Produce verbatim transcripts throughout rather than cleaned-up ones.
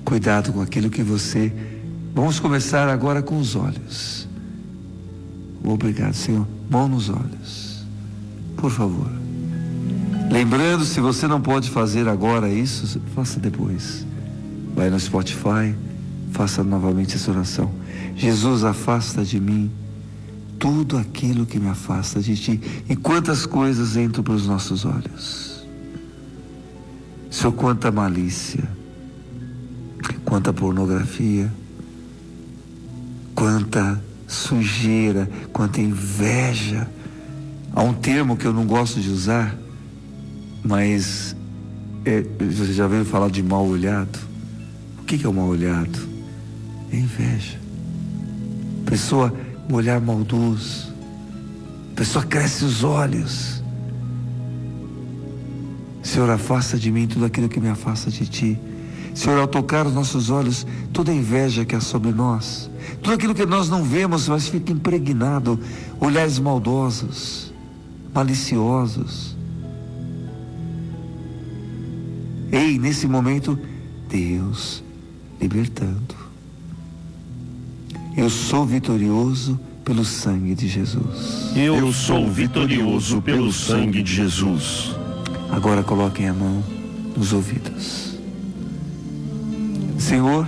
Cuidado com aquilo que você... Vamos começar agora com os olhos. Obrigado, Senhor. Mão nos olhos, por favor. Lembrando, se você não pode fazer agora isso, faça depois. Vai no Spotify, faça novamente essa oração. Jesus, afasta de mim tudo aquilo que me afasta de Ti. E quantas coisas entram para os nossos olhos. Senhor, quanta malícia, quanta pornografia, quanta sujeira, quanta inveja. Há um termo que eu não gosto de usar, mas é, você já ouviu falar de mal olhado? O que, que é o mal olhado? É inveja. Pessoa, um olhar maldoso. Pessoa cresce os olhos. Senhor, afasta de mim tudo aquilo que me afasta de Ti. Senhor, ao tocar os nossos olhos, toda a inveja que há sobre nós, tudo aquilo que nós não vemos, mas fica impregnado, olhares maldosos, maliciosos. Ei, nesse momento, Deus libertando. Eu sou vitorioso pelo sangue de Jesus. Eu, Eu sou vitorioso pelo sangue de Jesus. Agora coloquem a mão nos ouvidos. Senhor,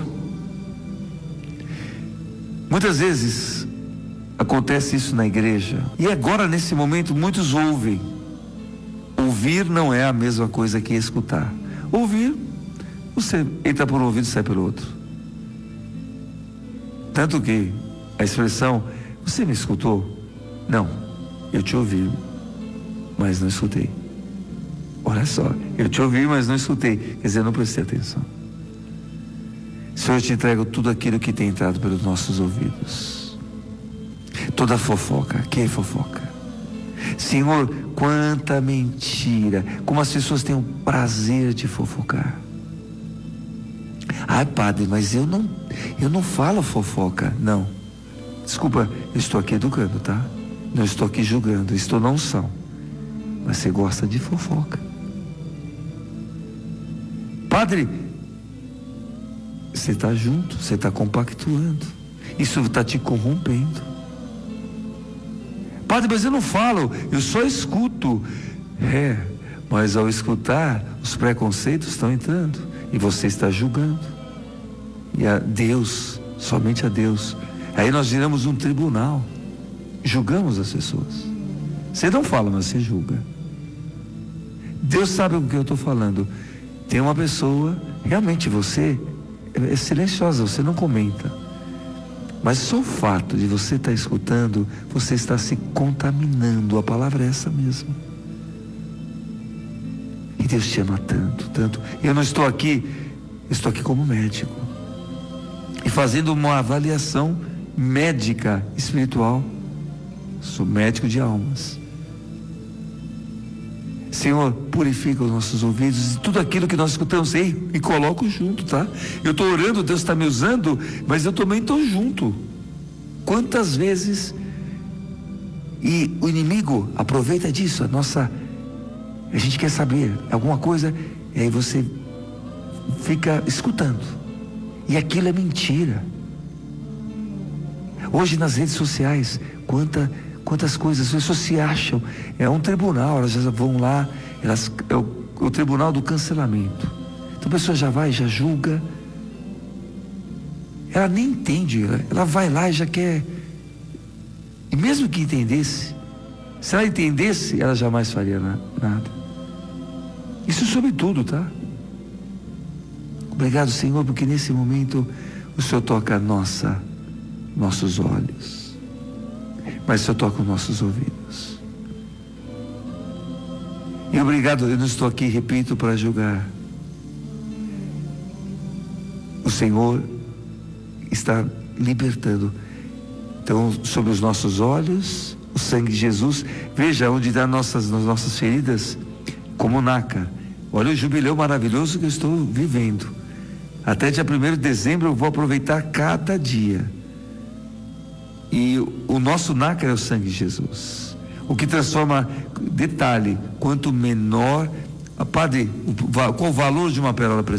muitas vezes acontece isso na igreja, e agora nesse momento muitos ouvem. Ouvir não é a mesma coisa que escutar. Ouvir, você entra por um ouvido e sai pelo outro. Tanto que a expressão, você me escutou? Não, eu te ouvi, mas não escutei. Olha só, eu te ouvi, mas não escutei. Quer dizer, eu não prestei atenção. Senhor, eu te entrego tudo aquilo que tem entrado pelos nossos ouvidos. Toda fofoca, que é fofoca? Senhor, quanta mentira, como as pessoas têm o prazer de fofocar. Ai, padre, mas eu não, eu não falo fofoca. Não, desculpa, eu estou aqui educando, tá? Não estou aqui julgando, estou na unção. Mas você gosta de fofoca. Padre, você está junto, você está compactuando. Isso está te corrompendo. Padre, mas eu não falo, eu só escuto. É, mas ao escutar, os preconceitos estão entrando. E você está julgando. E a Deus, somente a Deus. Aí nós viramos um tribunal. Julgamos as pessoas. Você não fala, mas você julga. Deus sabe o que eu estou falando. Tem uma pessoa, realmente você é silenciosa, você não comenta. Mas só o fato de você estar escutando, você está se contaminando. A palavra é essa mesmo. E Deus te ama tanto, tanto. Eu não estou aqui, eu estou aqui como médico. E fazendo uma avaliação médica, espiritual. Sou médico de almas. Senhor, purifica os nossos ouvidos e tudo aquilo que nós escutamos, ei, me coloco junto, tá? Eu estou orando, Deus está me usando, mas eu também estou junto. Quantas vezes, e o inimigo aproveita disso, a nossa, a gente quer saber alguma coisa, e aí você fica escutando, e aquilo é mentira. Hoje nas redes sociais, quanta Quantas coisas, as pessoas se acham, é um tribunal, elas já vão lá, elas, é o, o tribunal do cancelamento. Então a pessoa já vai, já julga, ela nem entende, ela, ela vai lá e já quer, e mesmo que entendesse, se ela entendesse, ela jamais faria na, nada. Isso sobre tudo, tá? Obrigado, Senhor, porque nesse momento o Senhor toca a nossa, nossos olhos. Mas o Senhor toca os nossos ouvidos. E obrigado, eu não estou aqui, repito, para julgar. O Senhor está libertando. Então, sobre os nossos olhos, o sangue de Jesus, veja onde dá nossas, nas nossas feridas, como naca. Olha o jubileu maravilhoso que eu estou vivendo. Até dia primeiro de dezembro eu vou aproveitar cada dia. E o nosso nácar é o sangue de Jesus. O que transforma, detalhe, quanto menor, padre, qual o valor de uma pérola preciosa?